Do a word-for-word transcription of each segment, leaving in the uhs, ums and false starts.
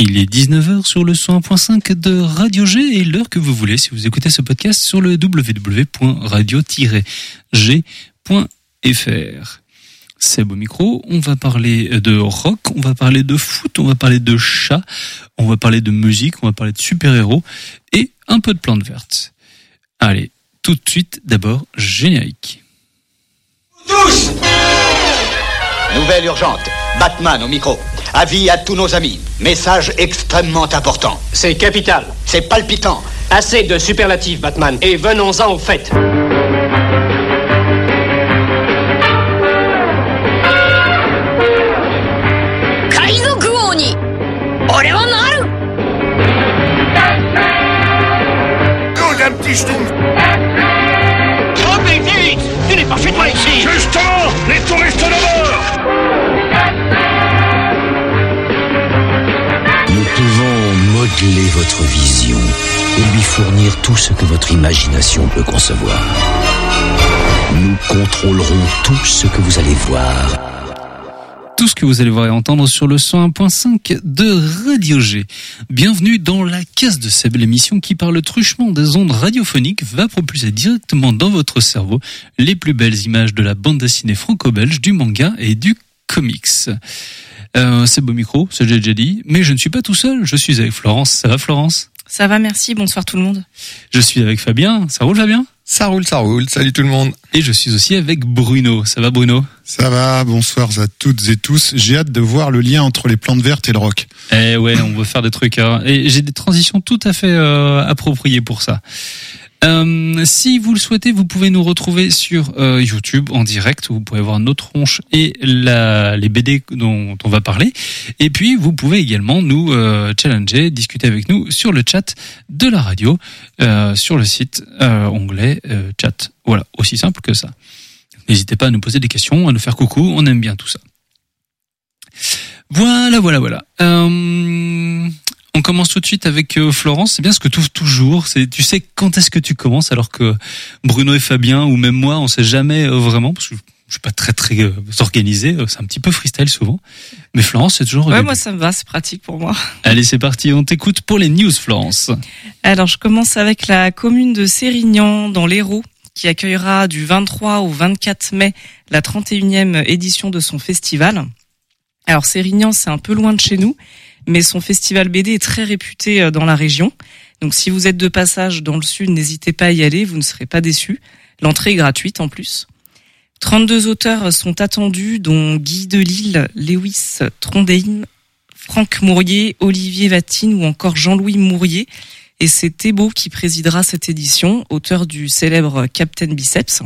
Il est dix-neuf heures sur le cent un point cinq de Radio G et l'heure que vous voulez si vous écoutez ce podcast sur le w w w point radio tiret g point f r. C'est beau micro, on va parler de rock, on va parler de foot, on va parler de chats, on va parler de musique, on va parler de super-héros et un peu de plantes vertes. Allez, tout de suite, d'abord, générique. Tous! Nouvelle urgente, Batman au micro. Avis à tous nos amis. Message extrêmement important. C'est capital. C'est palpitant. Assez de superlatifs, Batman. Et venons-en au fait. Oh, un petit schtroumpf. Oh, mais vite! Tu n'es pas chez toi ici! Justement, les touristes d'abord. Nous pouvons modeler votre vision et lui fournir tout ce que votre imagination peut concevoir. Nous contrôlerons tout ce que vous allez voir. Tout ce que vous allez voir et entendre sur le cent un point cinq de Radio G. Bienvenue dans la case de Seb, l'émission qui, par le truchement des ondes radiophoniques, va propulser directement dans votre cerveau les plus belles images de la bande dessinée franco-belge, du manga et du comics. Euh, c'est beau micro, c'est j'ai déjà dit, mais je ne suis pas tout seul, je suis avec Florence. Ça va Florence ? Ça va, merci, bonsoir tout le monde. Je suis avec Fabien, ça roule Fabien ? Ça roule, ça roule, salut tout le monde. Et je suis aussi avec Bruno, ça va Bruno ? Ça va, bonsoir à toutes et tous. J'ai hâte de voir le lien entre les plantes vertes et le rock. Eh ouais, on veut faire des trucs, hein. Et j'ai des transitions tout à fait euh, appropriées pour ça. Euh, si vous le souhaitez, vous pouvez nous retrouver sur euh, YouTube en direct. Vous pouvez voir notre tronche et la, les B D dont on va parler. Et puis, vous pouvez également nous euh, challenger, discuter avec nous sur le chat de la radio, euh, sur le site euh, onglet euh, chat. Voilà, aussi simple que ça. N'hésitez pas à nous poser des questions, à nous faire coucou. On aime bien tout ça. Voilà, voilà, voilà. Euh... On commence tout de suite avec euh, Florence. C'est bien ce que tu ouvres toujours. C'est, tu sais quand est-ce que tu commences, alors que Bruno et Fabien, ou même moi, on sait jamais euh, vraiment, parce que je suis pas très très euh, organisé. C'est un petit peu freestyle souvent. Mais Florence, c'est toujours. Ouais, moi ça me va, c'est pratique pour moi. Allez, c'est parti. On t'écoute pour les news, Florence. Alors, je commence avec la commune de Sérignan, dans l'Hérault, qui accueillera du vingt-trois au vingt-quatre mai la trente et unième édition de son festival. Alors, Sérignan, c'est un peu loin de chez nous, mais son festival B D est très réputé dans la région. Donc si vous êtes de passage dans le sud, n'hésitez pas à y aller, vous ne serez pas déçus. L'entrée est gratuite en plus. trente-deux auteurs sont attendus, dont Guy Delisle, Lewis Trondheim, Franck Mourier, Olivier Vatine ou encore Jean-Louis Mourier. Et c'est Thébault qui présidera cette édition, auteur du célèbre Captain Biceps.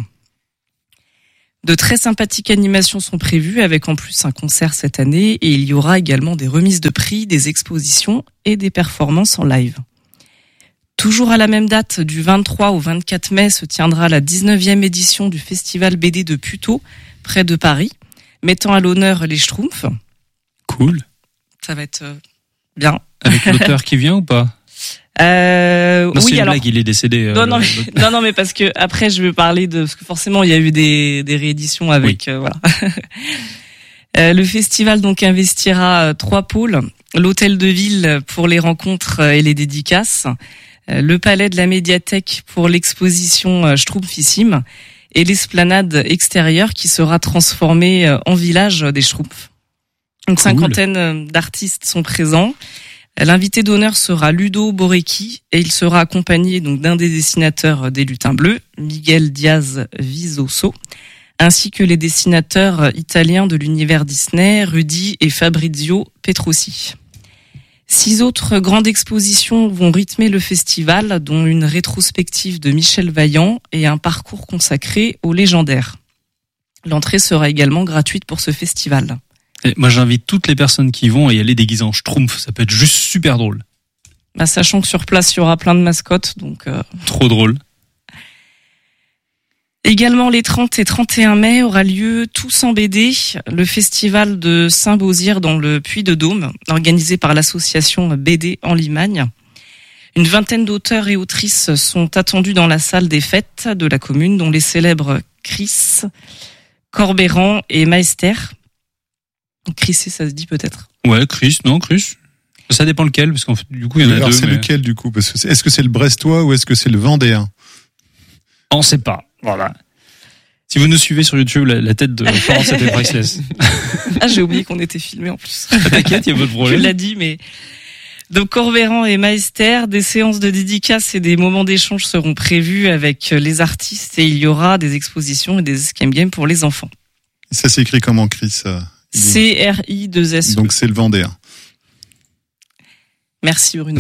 De très sympathiques animations sont prévues, avec en plus un concert cette année, et il y aura également des remises de prix, des expositions et des performances en live. Toujours à la même date, du vingt-trois au vingt-quatre mai, se tiendra la dix-neuvième édition du Festival B D de Puteaux, près de Paris, mettant à l'honneur les Schtroumpfs. Cool. Ça va être bien. Avec l'auteur qui vient ou pas ? Euh, non, oui, c'est alors. Blague, il est décédé. Non, euh, non, mais, non, non, mais parce que après, je veux parler de, parce que forcément, il y a eu des, des rééditions avec, oui. euh, voilà. euh, le festival, donc, investira euh, trois pôles. L'hôtel de ville pour les rencontres et les dédicaces. Euh, le palais de la médiathèque pour l'exposition euh, Schtroumpfissime. Et l'esplanade extérieure qui sera transformée euh, en village des Schtroumpfs. Une cool. cinquantaine d'artistes sont présents. L'invité d'honneur sera Ludo Borecki et il sera accompagné donc d'un des dessinateurs des Lutins Bleus, Miguel Diaz Vizoso, ainsi que les dessinateurs italiens de l'univers Disney, Rudy et Fabrizio Petrosi. Six autres grandes expositions vont rythmer le festival, dont une rétrospective de Michel Vaillant et un parcours consacré aux légendaires. L'entrée sera également gratuite pour ce festival. Et moi, j'invite toutes les personnes qui vont à y aller déguisées en Schtroumpf. Ça peut être juste super drôle. Bah, sachant que sur place, il y aura plein de mascottes, donc... Euh... Trop drôle. Également, les trente et trente et un mai aura lieu Tous en B D, le festival de Saint-Beauzire dans le Puy-de-Dôme, organisé par l'association B D en Limagne. Une vingtaine d'auteurs et autrices sont attendus dans la salle des fêtes de la commune, dont les célèbres Chris, Corbéran et Meister. Chris, ça se dit peut-être. Ouais, Chris, non, Chris. Ça dépend lequel, parce qu'en fait, du coup, il y en a Alors deux. c'est mais... lequel du coup? Parce que c'est- est-ce que c'est le Brestois ou est-ce que c'est le Vendéen? On sait pas. Voilà. Si vous nous suivez sur YouTube, la, la tête de Florence était priceless. Ah, j'ai oublié qu'on était filmé en plus. T'inquiète, il y a pas de Je problème. l'ai dit, mais donc Corvéran et Maester, des séances de dédicaces et des moments d'échange seront prévus avec les artistes et il y aura des expositions et des escape games pour les enfants. Ça s'écrit comment, Chris? euh, C R I deux S. Donc c'est le Vendéen. Merci Bruno.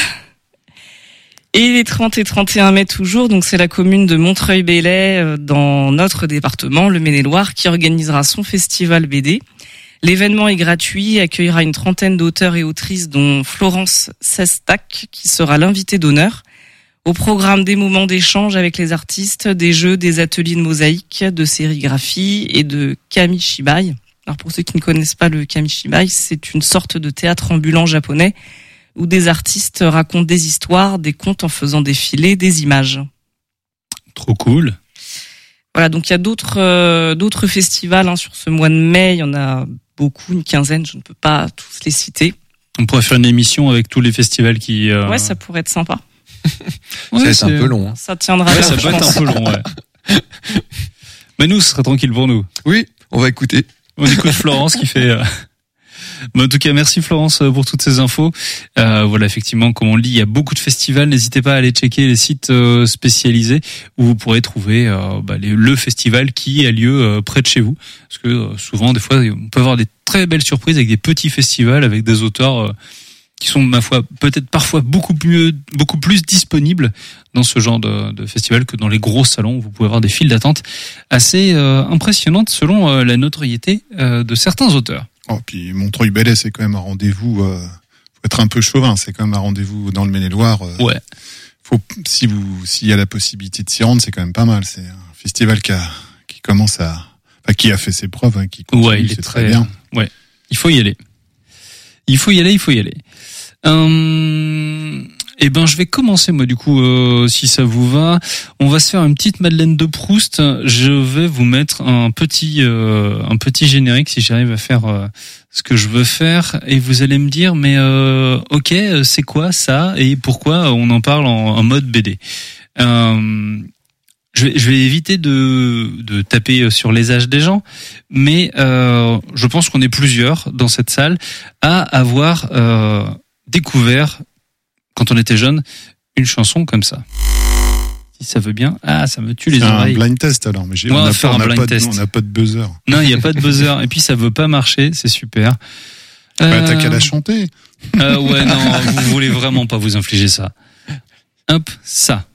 Et les trente et trente et un mai toujours, donc c'est la commune de Montreuil-Bellay euh, dans notre département, le Maine-et-Loire, qui organisera son festival B D. L'événement est gratuit et accueillera une trentaine d'auteurs et autrices, dont Florence Sestac, qui sera l'invitée d'honneur. Au programme, des moments d'échange avec les artistes, des jeux, des ateliers de mosaïque, de sérigraphie et de kamishibai. Alors pour ceux qui ne connaissent pas le kamishibai, c'est une sorte de théâtre ambulant japonais où des artistes racontent des histoires, des contes en faisant défiler des images. Trop cool. Voilà, donc il y a d'autres euh, d'autres festivals hein, sur ce mois de mai, il y en a beaucoup, une quinzaine, je ne peux pas tous les citer. On pourrait faire une émission avec tous les festivals qui. Euh... Ouais, ça pourrait être sympa. Ouais, ça va être c'est- un peu long. Hein. Ça tiendra Ouais, là, ça je peut être pense. un peu long, ouais. Mais nous, ce serait tranquille pour nous. Oui, on va écouter. On écoute Florence qui fait. Euh... Mais en tout cas, merci Florence pour toutes ces infos. Euh, voilà, effectivement, comme on le dit, il y a beaucoup de festivals. N'hésitez pas à aller checker les sites euh, spécialisés où vous pourrez trouver euh, bah, les, le festival qui a lieu euh, près de chez vous. Parce que euh, souvent, des fois, on peut avoir des très belles surprises avec des petits festivals, avec des auteurs euh, qui sont, ma foi, peut-être parfois beaucoup plus, beaucoup plus disponibles dans ce genre de, de festival que dans les gros salons où vous pouvez avoir des files d'attente assez euh, impressionnantes selon euh, la notoriété euh, de certains auteurs. Oh, puis Montreuil-Bellay, c'est quand même un rendez-vous. Euh, faut être un peu chauvin, c'est quand même un rendez-vous dans le Maine-et-Loire. Euh, Ouais. Faut, si vous, s'il y a la possibilité de s'y rendre, c'est quand même pas mal. C'est un festival qui a, qui commence à, enfin, qui a fait ses preuves, hein, qui continue, Ouais, il est c'est très, très bien. Ouais, il faut y aller. Il faut y aller, il faut y aller. Hum, eh ben, je vais commencer moi du coup, euh, si ça vous va. On va se faire une petite Madeleine de Proust. Je vais vous mettre un petit, euh, un petit générique si j'arrive à faire euh, ce que je veux faire, et vous allez me dire, mais euh, ok, c'est quoi ça et pourquoi on en parle en, en mode B D. Hum, Je vais, je vais éviter de, de taper sur les âges des gens, mais euh, je pense qu'on est plusieurs dans cette salle à avoir euh, découvert, quand on était jeune, une chanson comme ça. Si ça veut bien. Ah, ça me tue les C'est un oreilles. blind test alors, mais j'ai, Ouais, on on va n'a faire pas, un on n'a blind pas, de- test. on n'a pas de buzzer. Non, il n'y a pas de buzzer. Et puis ça veut pas marcher, c'est super. Bah, Euh, t'as qu'à la chanter. euh, ouais, non, vous voulez vraiment pas vous infliger ça. Hop, ça.